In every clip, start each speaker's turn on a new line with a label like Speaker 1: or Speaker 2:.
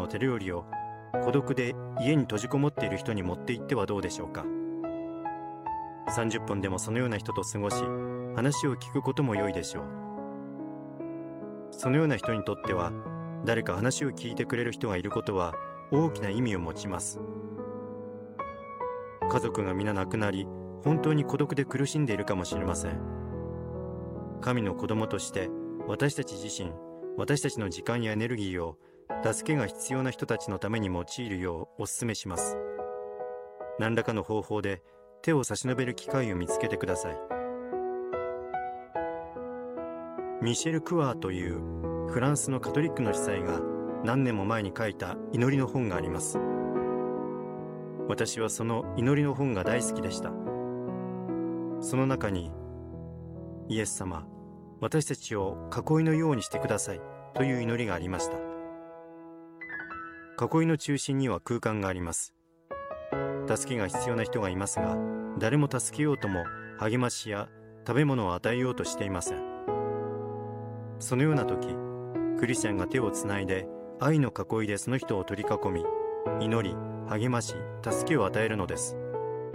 Speaker 1: の手料理を孤独で家に閉じこもっている人に持って行ってはどうでしょうか。30分でもそのような人と過ごし、話を聞くことも良いでしょう。そのような人にとっては、誰か話を聞いてくれる人がいることは大きな意味を持ちます。家族が皆亡くなり、本当に孤独で苦しんでいるかもしれません。神の子供として私たち自身、私たちの時間やエネルギーを助けが必要な人たちのために用いるようお勧めします。何らかの方法で手を差し伸べる機会を見つけてください。ミシェル・クワーというフランスのカトリックの司祭が何年も前に書いた祈りの本があります。私はその祈りの本が大好きでした。その中に、イエス様、私たちを囲いのようにしてくださいという祈りがありました。囲いの中心には空間があります。助けが必要な人がいますが、誰も助けようとも励ましや食べ物を与えようとしていません。そのような時、クリスチャンが手をつないで愛の囲いでその人を取り囲み、祈り、励まし、助けを与えるのです。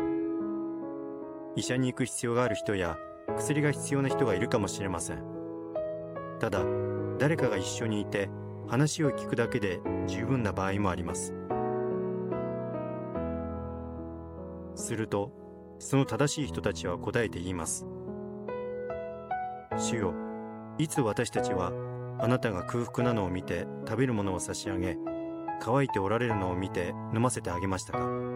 Speaker 1: 医者に行く必要がある人や薬が必要な人がいるかもしれません。ただ、誰かが一緒にいて話を聞くだけで十分な場合もあります。すると、その正しい人たちは答えて言います。主よ、いつ私たちはあなたが空腹なのを見て食べるものを差し上げ、乾いておられるのを見て飲ませてあげましたか。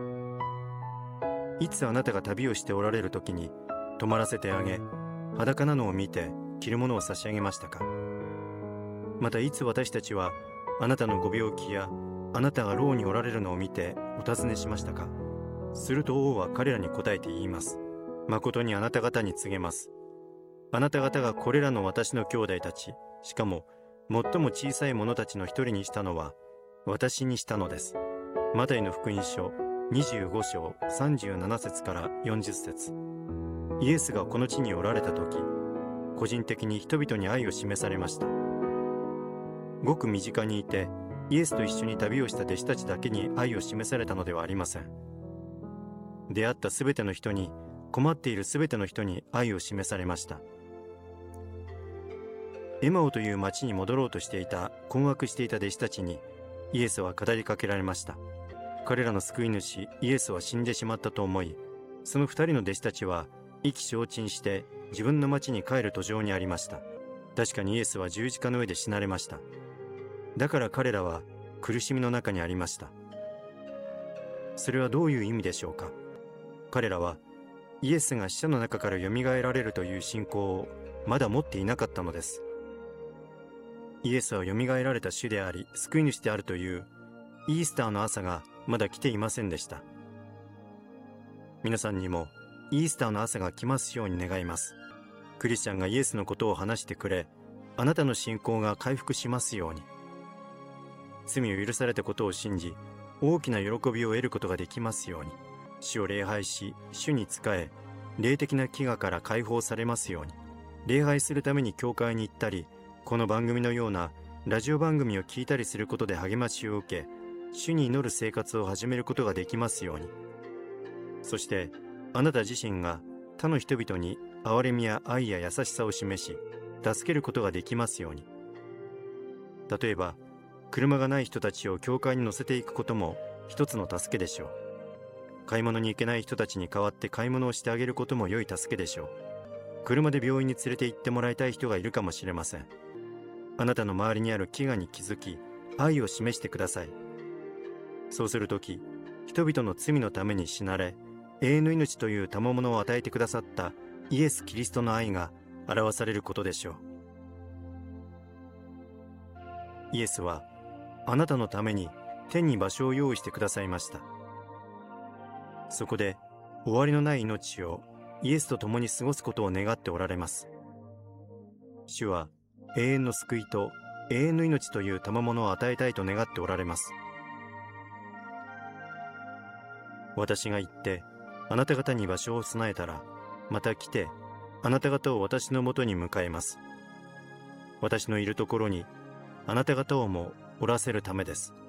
Speaker 1: いつあなたが旅をしておられる時に泊まらせてあげ、裸なのを見て着るものを差し上げましたか。またいつ私たちはあなたのご病気やあなたが牢におられるのを見てお尋ねしましたか。すると王は彼らに答えて言います。誠にあなた方に告げます。あなた方がこれらの私の兄弟たち、しかも最も小さい者たちの一人にしたのは私にしたのです。マタイの福音書25章37節から40節。イエスがこの地におられた時、個人的に人々に愛を示されました。ごく身近にいてイエスと一緒に旅をした弟子たちだけに愛を示されたのではありません。出会ったすべての人に、困っているすべての人に愛を示されました。エマオという町に戻ろうとしていた困惑していた弟子たちにイエスは語りかけられました。彼らの救い主イエスは死んでしまったと思い、その2人の弟子たちは意気消沈して自分の町に帰る途上にありました。確かにイエスは十字架の上で死なれました。だから彼らは苦しみの中にありました。それはどういう意味でしょうか。彼らはイエスが死者の中からよみがえられるという信仰をまだ持っていなかったのです。イエスはよみがえられた主であり救い主であるというイースターの朝がまだ来ていませんでした。皆さんにもイースターの朝が来ますように願います。クリスチャンがイエスのことを話してくれ、あなたの信仰が回復しますように。罪を許されたことを信じ、大きな喜びを得ることができますように。主を礼拝し、主に仕え、霊的な飢餓から解放されますように。礼拝するために教会に行ったり、この番組のようなラジオ番組を聞いたりすることで励ましを受け、主に祈る生活を始めることができますように。そして、あなた自身が他の人々に憐れみや愛や優しさを示し、助けることができますように。例えば、車がない人たちを教会に乗せていくことも一つの助けでしょう。買い物に行けない人たちに代わって買い物をしてあげることも良い助けでしょう。車で病院に連れて行ってもらいたい人がいるかもしれません。あなたの周りにある飢餓に気づき、愛を示してください。そうするとき、人々の罪のために死なれ、永遠の命という賜物を与えてくださったイエス・キリストの愛が表されることでしょう。イエスは、あなたのために天に場所を用意してくださいました。そこで、終わりのない命をイエスと共に過ごすことを願っておられます。主は、永遠の救いと永遠の命という賜物を与えたいと願っておられます。私が行って、あなた方に場所を備えたら、また来て、あなた方を私のもとに迎えます。私のいるところに、あなた方をもおらせるためです。